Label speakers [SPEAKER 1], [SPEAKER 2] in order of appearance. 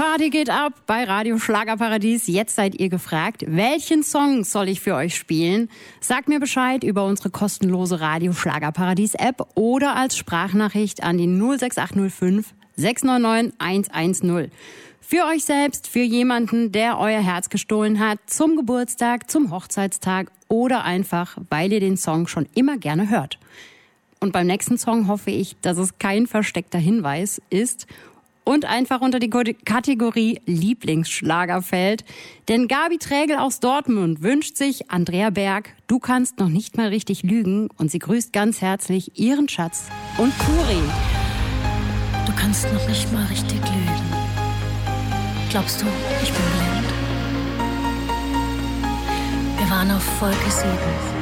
[SPEAKER 1] Party geht ab bei Radio Schlagerparadies. Jetzt seid ihr gefragt, welchen Song soll ich für euch spielen? Sagt mir Bescheid über unsere kostenlose Radio Schlagerparadies App oder als Sprachnachricht an die 06805 699 110. Für euch selbst, für jemanden, der euer Herz gestohlen hat, zum Geburtstag, zum Hochzeitstag oder einfach, weil ihr den Song schon immer gerne hört. Und beim nächsten Song hoffe ich, dass es kein versteckter Hinweis ist und einfach unter die Kategorie Lieblingsschlager fällt. Denn Gabi Trägel aus Dortmund wünscht sich Andrea Berg, Du kannst noch nicht mal richtig lügen, und sie grüßt ganz herzlich ihren Schatz und Kuri.
[SPEAKER 2] Du kannst noch nicht mal richtig lügen. Glaubst du, ich bin blind? Wir waren auf Wolke 7.